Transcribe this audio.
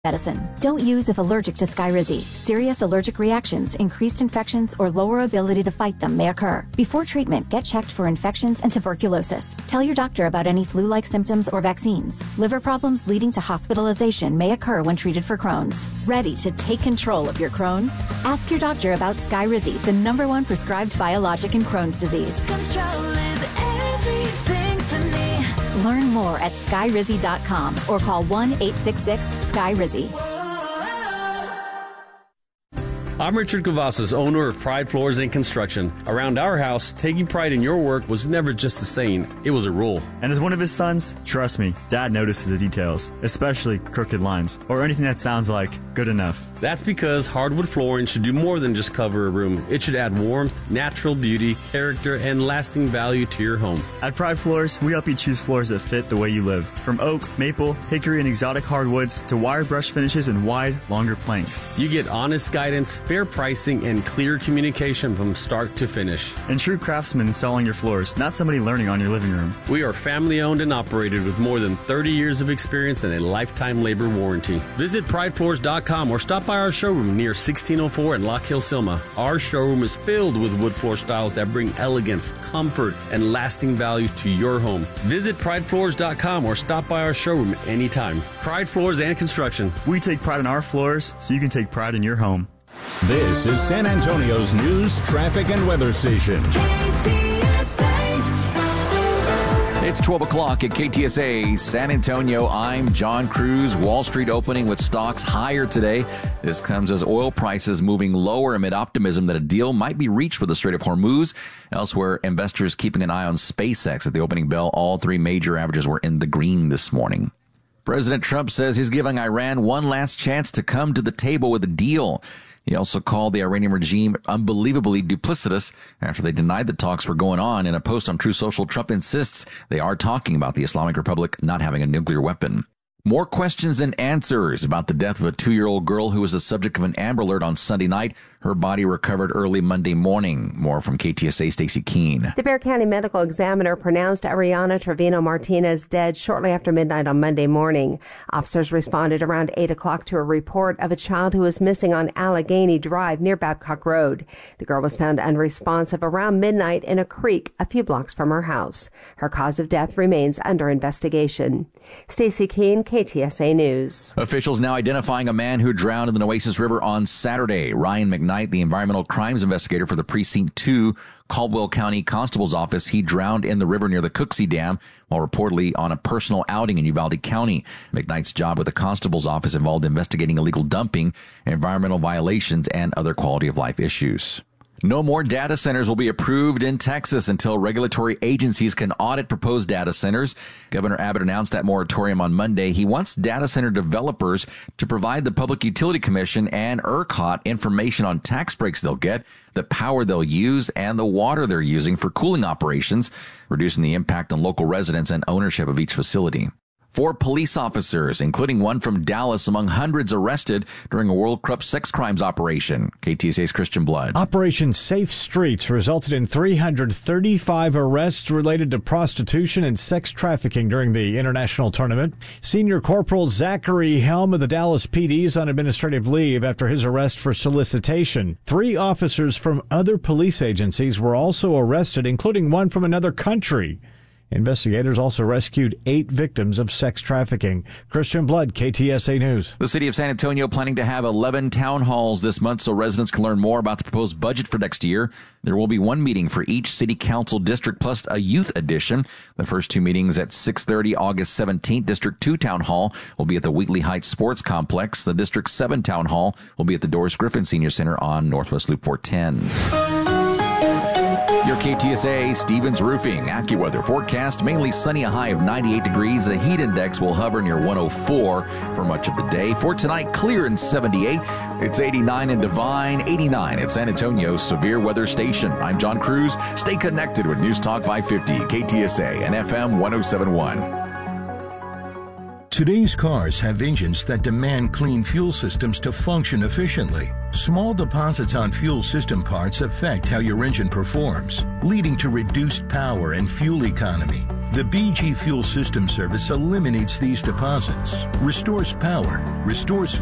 medicine. Don't use if allergic to Skyrizi. Serious allergic reactions, increased infections, or lower ability to fight them may occur. Before treatment, get checked for infections and tuberculosis. Tell your doctor about any flu-like symptoms or vaccines. Liver problems leading to hospitalization may occur when treated for Crohn's. Ready to take control of your Crohn's? Ask your doctor about Skyrizi, the #1 prescribed biologic in Crohn's disease. Control is everything to me. Learn more at skyrizi.com or call 1-866-SKY-RIZZI. I'm Richard Cavazos, owner of Pride Floors and Construction. Around our house, taking pride in your work was never just a saying, it was a rule. And as one of his sons, trust me, Dad notices the details, especially crooked lines, or anything that sounds like good enough. That's because hardwood flooring should do more than just cover a room. It should add warmth, natural beauty, character, and lasting value to your home. At Pride Floors, we help you choose floors that fit the way you live. From oak, maple, hickory, and exotic hardwoods to wire brush finishes and wide, longer planks. You get honest guidance, fair pricing, and clear communication from start to finish. And true craftsmen installing your floors, not somebody learning on your living room. We are family owned and operated with more than 30 years of experience and a lifetime labor warranty. Visit pridefloors.com or stop by our showroom near 1604 in Lock Hill, Selma. Our showroom is filled with wood floor styles that bring elegance, comfort, and lasting value to your home. Visit pridefloors.com or stop by our showroom anytime. Pride Floors and Construction. We take pride in our floors so you can take pride in your home. This is San Antonio's news, traffic, and weather station. It's 12 o'clock at KTSA San Antonio. I'm John Cruz. Wall Street opening with stocks higher today. This comes as oil prices moving lower amid optimism that a deal might be reached with the Strait of Hormuz. Elsewhere, investors keeping an eye on SpaceX. At the opening bell, all three major averages were in the green this morning. President Trump says he's giving Iran one last chance to come to the table with a deal. He also called the Iranian regime unbelievably duplicitous after they denied that talks were going on. In a post on Truth Social, Trump insists they are talking about the Islamic Republic not having a nuclear weapon. More questions than answers about the death of a 2-year-old girl who was the subject of an Amber Alert on Sunday night. Her body recovered early Monday morning. More from KTSA Stacey Keene. The Bexar County Medical Examiner pronounced Ariana Trevino Martinez dead shortly after midnight on Monday morning. Officers responded around 8 o'clock to a report of a child who was missing on Allegheny Drive near Babcock Road. The girl was found unresponsive around midnight in a creek a few blocks from her house. Her cause of death remains under investigation. Stacey Keene, KTSA News. Officials now identifying a man who drowned in the Nueces River on Saturday. Ryan McKnight, the environmental crimes investigator for the Precinct 2 Caldwell County Constable's Office, he drowned in the river near the Cooksey Dam while reportedly on a personal outing in Uvalde County. McKnight's job with the Constable's Office involved investigating illegal dumping, environmental violations, and other quality of life issues. No more data centers will be approved in Texas until regulatory agencies can audit proposed data centers. Governor Abbott announced that moratorium on Monday. He wants data center developers to provide the Public Utility Commission and ERCOT information on tax breaks they'll get, the power they'll use, and the water they're using for cooling operations, reducing the impact on local residents and ownership of each facility. 4 police officers, including one from Dallas, among hundreds arrested during a World Cup sex crimes operation. KTSA's Christian Blood. Operation Safe Streets resulted in 335 arrests related to prostitution and sex trafficking during the international tournament. Senior Corporal Zachary Helm of the Dallas PD is on administrative leave after his arrest for solicitation. 3 officers from other police agencies were also arrested, including one from another country. Investigators also rescued 8 victims of sex trafficking. Christian Blood, KTSA News. The city of San Antonio planning to have 11 town halls this month so residents can learn more about the proposed budget for next year. There will be one meeting for each city council district plus a youth edition. The first 2 meetings at 6:30 August 17th. District 2 Town Hall will be at the Wheatley Heights Sports Complex. The District 7 Town Hall will be at the Doris Griffin Senior Center on Northwest Loop 410. Your KTSA Stevens Roofing AccuWeather forecast: mainly sunny, a high of 98 degrees. The heat index will hover near 104 for much of the day. For tonight, clear and 78. It's 89 in Divine, 89 at San Antonio's Severe Weather Station. I'm John Cruz. Stay connected with News Talk 550, KTSA and FM 1071. Today's cars have engines that demand clean fuel systems to function efficiently. Small deposits on fuel system parts affect how your engine performs, leading to reduced power and fuel economy. The BG Fuel System Service eliminates these deposits, restores power, restores